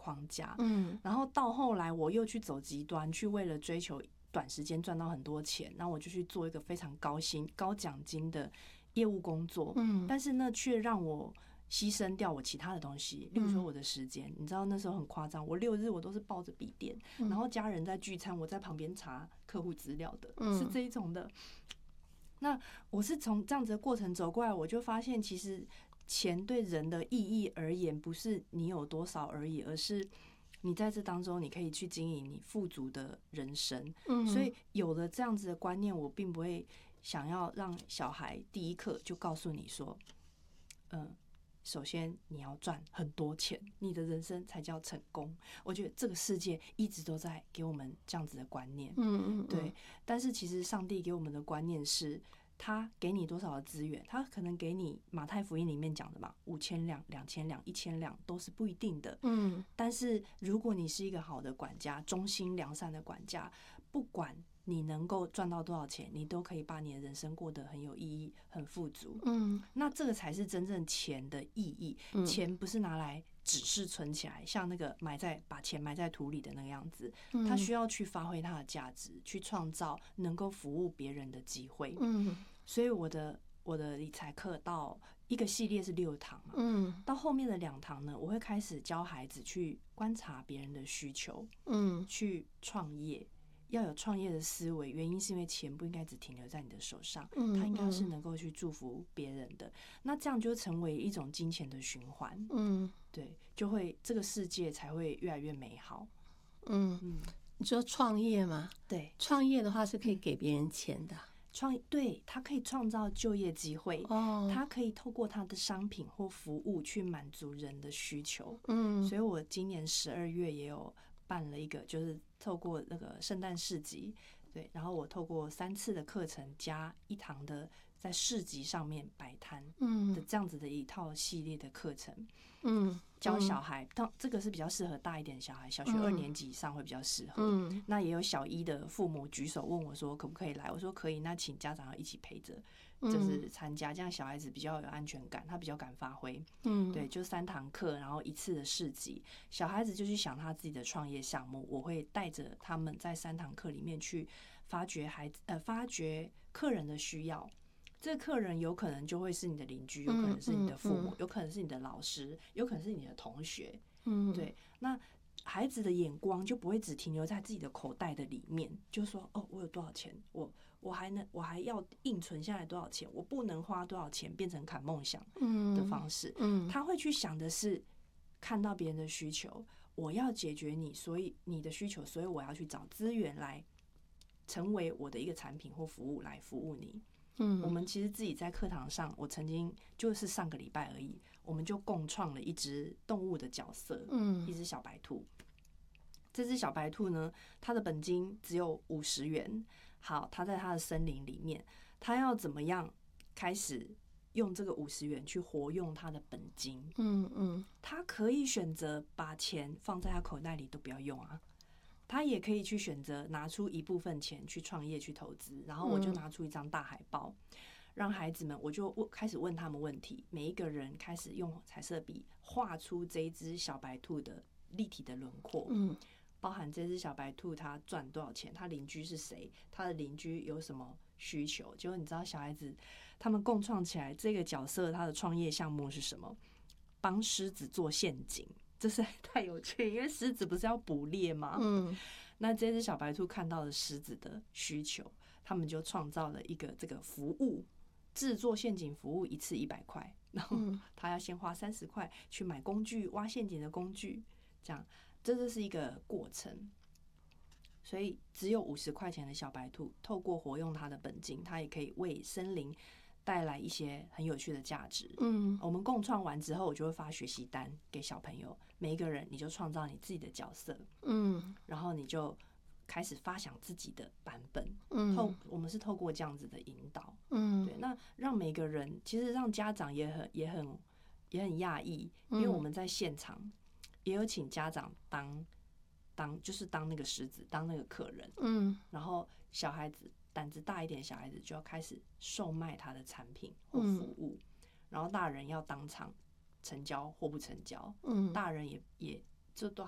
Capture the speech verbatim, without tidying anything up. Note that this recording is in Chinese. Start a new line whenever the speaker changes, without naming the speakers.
框架。
嗯，
然后到后来我又去走极端，去为了追求短时间赚到很多钱，那我就去做一个非常高薪高奖金的业务工作。
嗯，
但是呢，却让我牺牲掉我其他的东西，例如说我的时间。你知道那时候很夸张，我六日我都是抱着笔电，然后家人在聚餐，我在旁边查客户资料的，是这一种的。那我是从这样子的过程走过来，我就发现其实钱对人的意义而言，不是你有多少而已，而是你在这当中，你可以去经营你富足的人生。嗯，所以有了这样子的观念，我并不会想要让小孩第一课就告诉你说，嗯，首先你要赚很多钱，你的人生才叫成功。我觉得这个世界一直都在给我们这样子的观念。
嗯嗯，
对。但是其实上帝给我们的观念是，他给你多少的资源，他可能给你马太福音里面讲的嘛，五千两、两千两、一千两都是不一定的。嗯，但是如果你是一个好的管家，忠心良善的管家，不管你能够赚到多少钱，你都可以把你的人生过得很有意义、很富足。嗯，那这个才是真正钱的意义。钱不是拿来只是存起来，像那个埋在把钱埋在土里的那个样子，它需要去发挥它的价值，去创造能够服务别人的机会。嗯，所以我的我的理财课到一个系列是六堂嘛，嗯，到后面的两堂呢，我会开始教孩子去观察别人的需求，嗯，去创业。要有创业的思维，原因是因为钱不应该只停留在你的手上，它应该是能够去祝福别人的。那这样就成为一种金钱的循环，嗯，对，就会这个世界才会越来越美好。
嗯嗯，你说创业吗？
对，
创业的话是可以给别人钱的。
创对，它可以创造就业机会，哦，它可以透过它的商品或服务去满足人的需求。嗯，所以我今年十二月也有办了一个，就是透过那个圣诞市集，对，然后我透过三次的课程加一堂的在市集上面摆摊的这样子的一套系列的课程，嗯，教小孩，当这个是比较适合大一点的小孩，小学二年级以上会比较适合。嗯，那也有小一的父母举手问我说可不可以来，我说可以，那请家长要一起陪着，就是参加，这样小孩子比较有安全感，他比较敢发挥。嗯，对，就三堂课，然后一次的市集，小孩子就去想他自己的创业项目，我会带着他们在三堂课里面去发掘孩子呃发掘客人的需要。这个客人有可能就会是你的邻居，有可能是你的父母，有可能是你的老师，有可能是你的同学。嗯，对，那孩子的眼光就不会只停留在自己的口袋的里面，就说哦，我有多少钱，我我还能我还要硬存下来多少钱，我不能花多少钱变成砍梦想的方式。嗯，他会去想的是看到别人的需求，我要解决你，所以你的需求，所以我要去找资源来成为我的一个产品或服务来服务你。嗯，我们其实自己在课堂上，我曾经就是上个礼拜而已，我们就共创了一只动物的角色，嗯，一只小白兔。这只小白兔呢，它的本金只有五十元。好，它在它的森林里面，它要怎么样开始用这个五十元去活用它的本金？嗯嗯，它可以选择把钱放在它口袋里都不要用啊。他也可以去选择拿出一部分钱去创业去投资，然后我就拿出一张大海报，让孩子们，我就开始问他们问题，每一个人开始用彩色笔画出这一只小白兔的立体的轮廓，嗯，包含这只小白兔它赚多少钱，它邻居是谁，它的邻居有什么需求。结果你知道小孩子他们共创起来这个角色，他的创业项目是什么？帮狮子做陷阱。这是太有趣，因为狮子不是要捕猎吗？嗯，那这只小白兔看到了狮子的需求，他们就创造了一个这个服务，制作陷阱服务一次一百块，然后他要先花三十块去买工具，挖陷阱的工具，这样这就是一个过程。所以只有五十块钱的小白兔，透过活用它的本金，它也可以为森林带来一些很有趣的价值。嗯，我们共创完之后，我就会发学习单给小朋友，每一个人你就创造你自己的角色，嗯，然后你就开始发想自己的版本。嗯，透我们是透过这样子的引导，嗯，对，那让每个人其实让家长也很也很也很讶异，因为我们在现场也有请家长当当就是当那个狮子，当那个客人，嗯，然后小孩子。胆子大一点，小孩子就要开始售卖他的产品或服务，嗯、然后大人要当场成交或不成交，嗯、大人也也这都